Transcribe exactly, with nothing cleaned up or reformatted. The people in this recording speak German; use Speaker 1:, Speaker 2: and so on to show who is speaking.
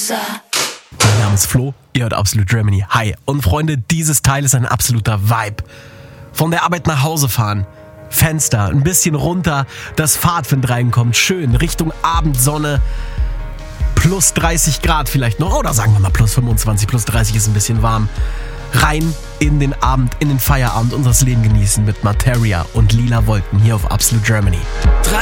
Speaker 1: Mein Name ist Flo, ihr hört Absolute Germany. Hi. Und Freunde, dieses Teil ist ein absoluter Vibe. Von der Arbeit nach Hause fahren, Fenster ein bisschen runter, dass Fahrtwind reinkommt, schön Richtung Abendsonne, plus dreißig Grad vielleicht noch, oder sagen wir mal plus fünfundzwanzig, plus dreißig ist ein bisschen warm. Rein in den Abend, in den Feierabend, unseres Leben genießen mit Materia und Lila Wolken hier auf Absolute Germany.